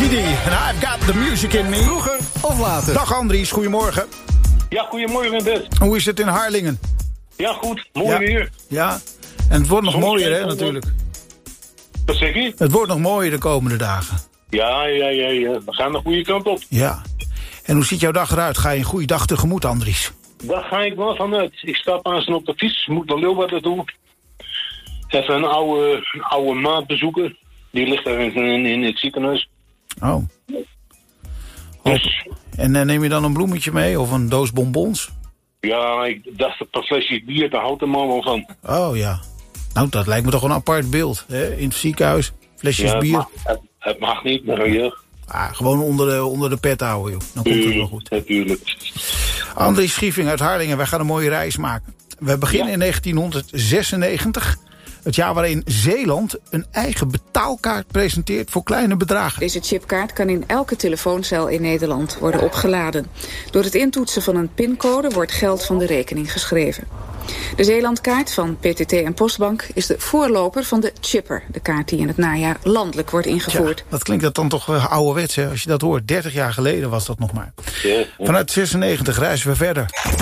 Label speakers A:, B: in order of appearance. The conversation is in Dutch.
A: Speedy. En I've got the music in me.
B: Vroeger of later.
A: Dag Andries, goedemorgen.
C: Ja, goedemorgen Bert.
A: Hoe is het in Harlingen?
C: Ja, goed. Mooi weer.
A: Ja, en het wordt nog mooier, hè, natuurlijk.
C: Wat zeg je?
A: Het wordt nog mooier de komende dagen.
C: Ja. We gaan de goede kant op.
A: Ja. En hoe ziet jouw dag eruit? Ga je een goede dag tegemoet, Andries?
C: Daar ga ik wel vanuit. Ik stap aan op de fiets, moet naar Leeuwarden toe. Even een oude maat bezoeken. Die ligt daar in het ziekenhuis.
A: Oh.
C: Dus,
A: En neem je dan een bloemetje mee of een doos bonbons?
C: ja, ik dacht een flesje bier, daar houdt de man wel van.
A: Oh ja. Nou, dat lijkt me toch een apart beeld. Hè? In het ziekenhuis, flesjes bier.
C: Het mag niet, maar ja.
A: Gewoon onder de pet houden, joh. Dan komt het wel goed.
C: Natuurlijk.
A: Andries Schieving uit Harlingen, wij gaan een mooie reis maken. We beginnen in 1996. Het jaar waarin Zeeland een eigen betaalkaart presenteert voor kleine bedragen.
D: Deze chipkaart kan in elke telefooncel in Nederland worden opgeladen. Door het intoetsen van een pincode wordt geld van de rekening geschreven. De Zeelandkaart van PTT en Postbank is de voorloper van de Chipper. De kaart die in het najaar landelijk wordt ingevoerd.
A: Ja, wat klinkt dat dan toch ouderwets, hè? Als je dat hoort, 30 jaar geleden was dat nog maar.
C: Ja.
A: Vanuit 96 reizen we verder.